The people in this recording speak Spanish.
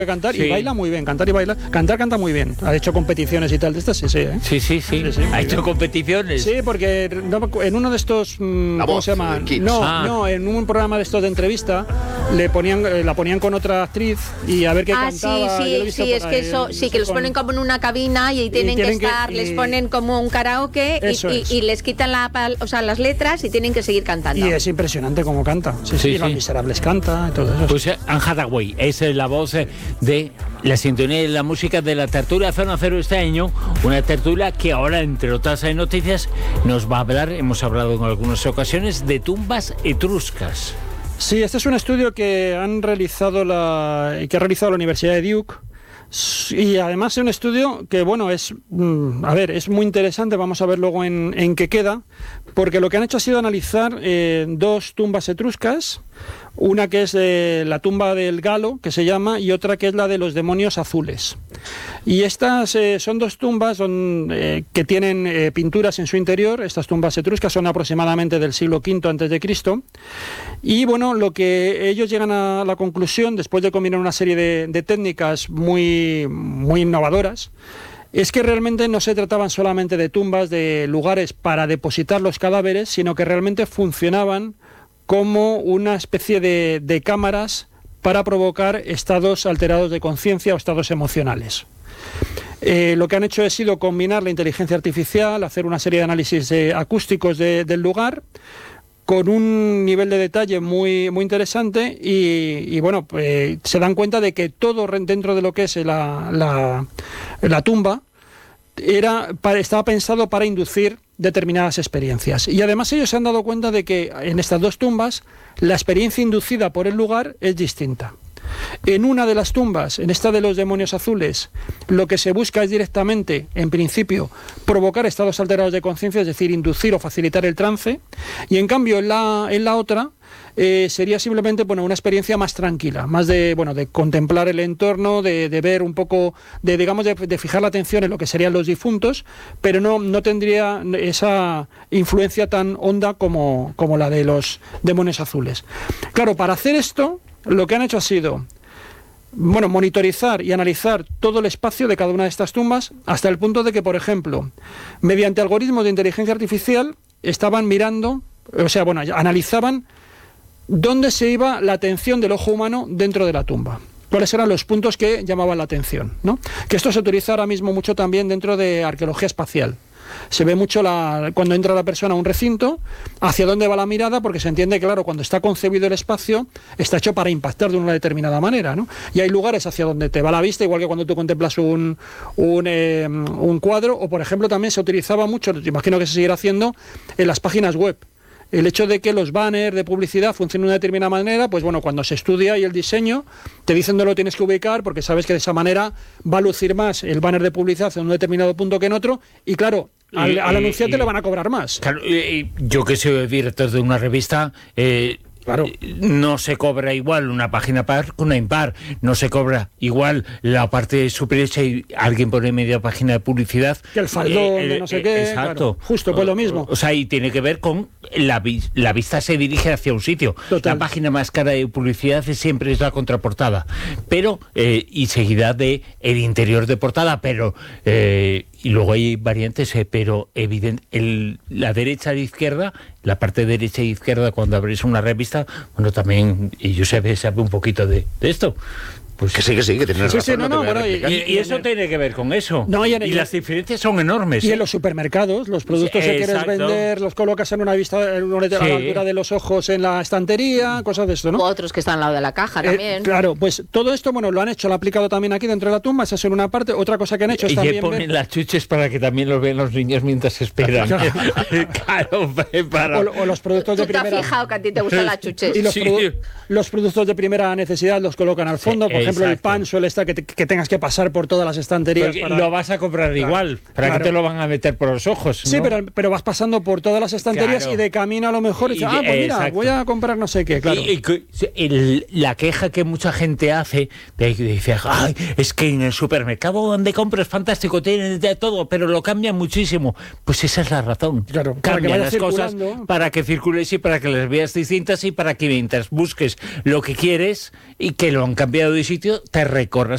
cantar y baila muy bien, cantar y bailar. Cantar canta muy bien. Ha hecho competiciones y tal de estas, sí, ¿eh? Sí. Ha hecho competiciones. Sí, porque en uno de estos, ¿cómo se llama? No, en un programa de estos de entrevista la ponían con otra actriz y a ver qué cantaba. Sí, es que eso, sí, que los ponen como en una cabina y ahí tienen que estar, les ponen como un karaoke y les quitan las letras y tienen que seguir cantando. Y es impresionante cómo canta. Sí. Los Miserables canta y todo eso. Pues Anne Hathaway es la voz de la sintonía y la música de la tertulia Zona Cero este año, una tertulia que ahora, entre otras noticias, nos va a hablar, hemos hablado en algunas ocasiones, de tumbas etruscas. Sí, este es un estudio que ha realizado la Universidad de Duke. Y además es un estudio que, bueno, es muy interesante. Vamos a ver luego en qué queda, porque lo que han hecho ha sido analizar dos tumbas etruscas, una que es la tumba del Galo, que se llama, y otra que es la de los demonios azules. Y estas son dos tumbas que tienen pinturas en su interior. Estas tumbas etruscas son aproximadamente del siglo V a.C. Y bueno, lo que ellos llegan a la conclusión, después de combinar una serie de técnicas muy innovadoras, es que realmente no se trataban solamente de tumbas, de lugares para depositar los cadáveres, sino que realmente funcionaban como una especie de cámaras para provocar estados alterados de conciencia o estados emocionales. Lo que han hecho ha sido combinar la inteligencia artificial, hacer una serie de análisis acústicos del lugar, con un nivel de detalle muy interesante y bueno, se dan cuenta de que todo dentro de lo que es la tumba estaba pensado para inducir determinadas experiencias. Y además ellos se han dado cuenta de que en estas dos tumbas la experiencia inducida por el lugar es distinta. En una de las tumbas, en esta de los demonios azules, lo que se busca es directamente, en principio, provocar estados alterados de conciencia, es decir, inducir o facilitar el trance, y en cambio en la otra sería simplemente una experiencia más tranquila, más de contemplar el entorno, de ver un poco, de fijar la atención en lo que serían los difuntos, pero no tendría esa influencia tan honda como la de los demonios azules. Claro, para hacer esto, lo que han hecho ha sido monitorizar y analizar todo el espacio de cada una de estas tumbas, hasta el punto de que, por ejemplo, mediante algoritmos de inteligencia artificial estaban mirando, analizaban dónde se iba la atención del ojo humano dentro de la tumba. ¿Cuáles eran los puntos que llamaban la atención, ¿no? Que esto se utiliza ahora mismo mucho también dentro de arqueología espacial. Se ve mucho cuando entra la persona a un recinto, hacia dónde va la mirada, porque se entiende, claro, cuando está concebido el espacio, está hecho para impactar de una determinada manera, ¿no? Y hay lugares hacia donde te va la vista, igual que cuando tú contemplas un cuadro, o por ejemplo también se utilizaba mucho, imagino que se seguirá haciendo, en las páginas web. El hecho de que los banners de publicidad funcionen de una determinada manera, pues bueno, cuando se estudia y el diseño, te dicen dónde lo tienes que ubicar, porque sabes que de esa manera va a lucir más el banner de publicidad en un determinado punto que en otro, y claro, al anunciante le van a cobrar más. Claro, yo que soy director de una revista, claro, no se cobra igual una página par que una impar, no se cobra igual la parte superior si alguien pone media página de publicidad que el faldón de no sé qué. Exacto, claro, justo pues lo mismo. O sea, y tiene que ver con la vista se dirige hacia un sitio. Total. La página más cara de publicidad siempre es la contraportada, pero y seguida de el interior de portada, pero y luego hay variantes, pero la derecha a la izquierda, la parte derecha e izquierda cuando abres una revista, bueno, también, y yo sabe un poquito de esto. Pues que sí, que tienes razón. Y eso tiene que ver con eso. No, y las diferencias son enormes. Y en los supermercados, los productos que quieres vender, los colocas en una vista, a la altura de los ojos en la estantería, cosas de esto, ¿no? O otros que están al lado de la caja también. Claro, pues todo esto, lo han hecho, lo han aplicado también aquí dentro de la tumba, esa es en una parte. Otra cosa que han hecho es también y ponen las chuches para que también los vean los niños mientras esperan. Claro, o los productos de primera... ¿Tú te has fijado que a ti te gustan las chuches? Y los productos de primera necesidad los colocan al fondo, por ejemplo, el pan suele estar que tengas que pasar por todas las estanterías. Lo vas a comprar igual, ¿para qué te lo van a meter por los ojos? Sí, ¿no? pero vas pasando por todas las estanterías y de camino a lo mejor dices, pues mira, voy a comprar no sé qué, claro. La queja que mucha gente hace, dice, ay, es que en el supermercado donde compro es fantástico, tienen de todo, pero lo cambian muchísimo. Pues esa es la razón. Claro, cambian las cosas para que circules y para que las veas distintas y para que mientras busques lo que quieres y que lo han cambiado de sitio, te recorras